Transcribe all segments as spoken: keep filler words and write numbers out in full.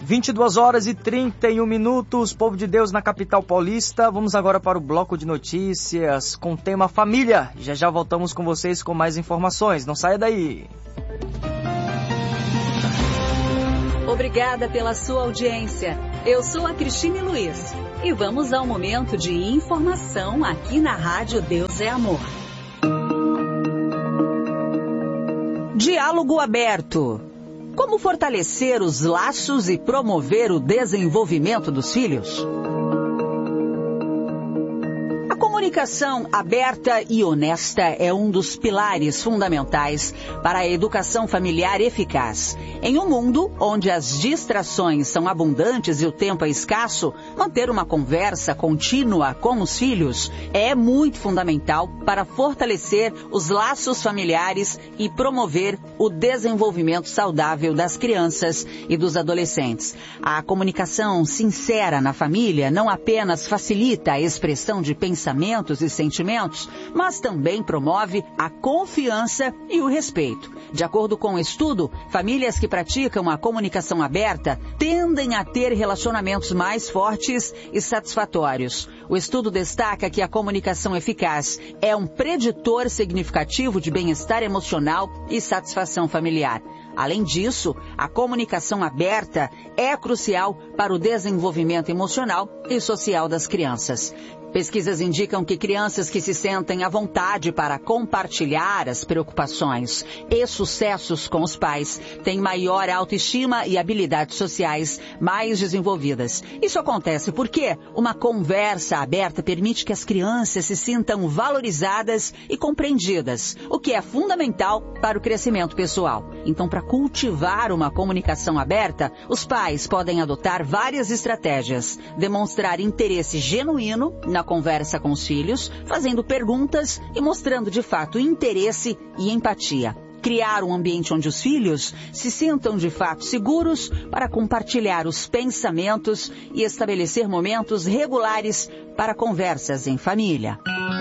vinte e duas horas e trinta e um minutos, povo de Deus na capital paulista. Vamos agora para o bloco de notícias com o tema família. Já já voltamos com vocês com mais informações. Não saia daí. Obrigada pela sua audiência. Eu sou a Cristine Luiz e vamos ao momento de informação aqui na Rádio Deus é Amor. Diálogo aberto. Como fortalecer os laços e promover o desenvolvimento dos filhos? A comunicação aberta e honesta é um dos pilares fundamentais para a educação familiar eficaz. Em um mundo onde as distrações são abundantes e o tempo é escasso, manter uma conversa contínua com os filhos é muito fundamental para fortalecer os laços familiares e promover o desenvolvimento saudável das crianças e dos adolescentes. A comunicação sincera na família não apenas facilita a expressão de pensamentos e sentimentos, mas também promove a confiança e o respeito. De acordo com o estudo, famílias que praticam a comunicação aberta tendem a ter relacionamentos mais fortes e satisfatórios. O estudo destaca que a comunicação eficaz é um preditor significativo de bem-estar emocional e satisfação familiar. Além disso, a comunicação aberta é crucial para o desenvolvimento emocional e social das crianças. Pesquisas indicam que crianças que se sentem à vontade para compartilhar as preocupações e sucessos com os pais têm maior autoestima e habilidades sociais mais desenvolvidas. Isso acontece porque uma conversa aberta permite que as crianças se sintam valorizadas e compreendidas, o que é fundamental para o crescimento pessoal. Então, para cultivar uma comunicação aberta, os pais podem adotar várias estratégias, demonstrar interesse genuíno na conversa com os filhos, fazendo perguntas e mostrando de fato interesse e empatia. Criar um ambiente onde os filhos se sintam de fato seguros para compartilhar os pensamentos e estabelecer momentos regulares para conversas em família.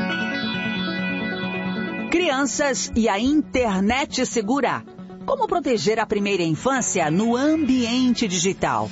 Crianças e a internet segura. Como proteger a primeira infância no ambiente digital?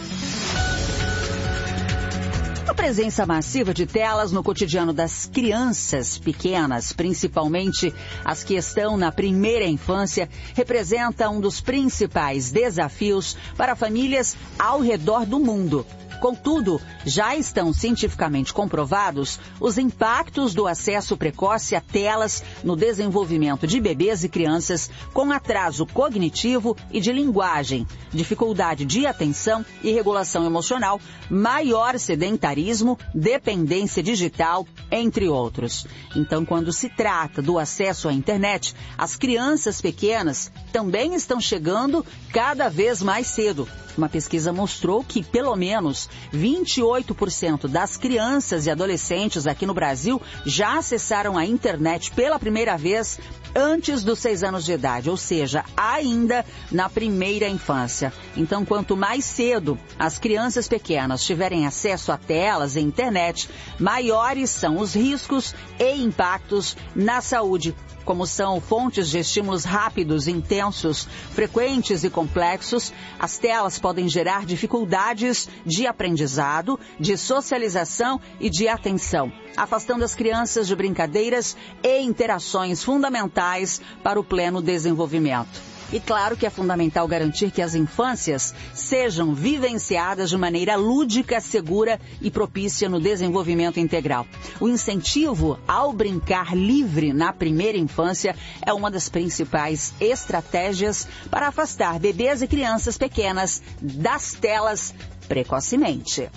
A presença massiva de telas no cotidiano das crianças pequenas, principalmente as que estão na primeira infância, representa um dos principais desafios para famílias ao redor do mundo. Contudo, já estão cientificamente comprovados os impactos do acesso precoce a telas no desenvolvimento de bebês e crianças com atraso cognitivo e de linguagem, dificuldade de atenção e regulação emocional, maior sedentarismo, dependência digital, entre outros. Então, quando se trata do acesso à internet, as crianças pequenas também estão chegando cada vez mais cedo. Uma pesquisa mostrou que, pelo menos, vinte e oito por cento das crianças e adolescentes aqui no Brasil já acessaram a internet pela primeira vez antes dos seis anos de idade, ou seja, ainda na primeira infância. Então, quanto mais cedo as crianças pequenas tiverem acesso a telas e internet, maiores são os riscos e impactos na saúde, como são fontes de estímulos rápidos, intensos, frequentes e complexos. As telas podem gerar dificuldades de aprendizado, de socialização e de atenção, afastando as crianças de brincadeiras e interações fundamentais para o pleno desenvolvimento. E claro que é fundamental garantir que as infâncias sejam vivenciadas de maneira lúdica, segura e propícia no desenvolvimento integral. O incentivo ao brincar livre na primeira infância é uma das principais estratégias para afastar bebês e crianças pequenas das telas precocemente.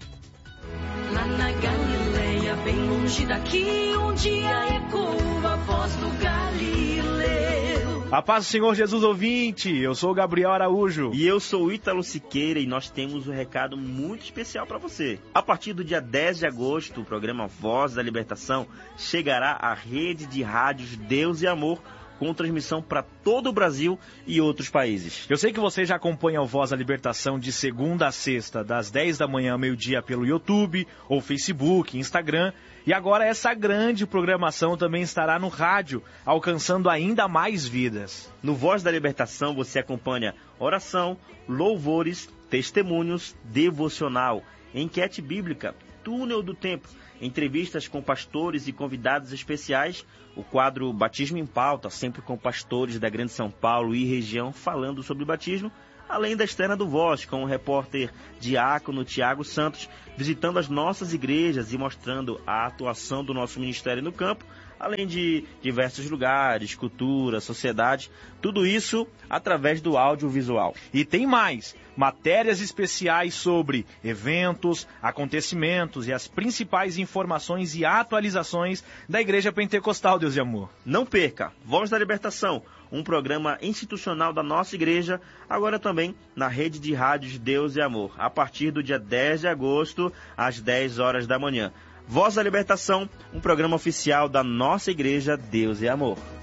Lá na Galileia, bem longe daqui, um dia ecoa a voz do Galileu. A paz do Senhor Jesus ouvinte, eu sou o Gabriel Araújo. E eu sou o Ítalo Siqueira e nós temos um recado muito especial para você. A partir do dia dez de agosto, o programa Voz da Libertação chegará à rede de rádios Deus e Amor, com transmissão para todo o Brasil e outros países. Eu sei que você já acompanha o Voz da Libertação de segunda a sexta, das dez da manhã ao meio-dia pelo YouTube, ou Facebook, Instagram. E agora essa grande programação também estará no rádio, alcançando ainda mais vidas. No Voz da Libertação você acompanha oração, louvores, Testemunhos Devocional, Enquete Bíblica, Túnel do Tempo, entrevistas com pastores e convidados especiais, o quadro Batismo em Pauta, sempre com pastores da Grande São Paulo e região falando sobre batismo, além da Externa do Voz, com o repórter diácono Tiago Santos, visitando as nossas igrejas e mostrando a atuação do nosso ministério no campo, além de diversos lugares, cultura, sociedade, tudo isso através do audiovisual. E tem mais, matérias especiais sobre eventos, acontecimentos e as principais informações e atualizações da Igreja Pentecostal Deus e Amor. Não perca, Voz da Libertação, um programa institucional da nossa igreja, agora também na rede de rádios Deus e Amor, a partir do dia dez de agosto, às dez horas da manhã. Voz da Libertação, um programa oficial da nossa igreja Deus e Amor.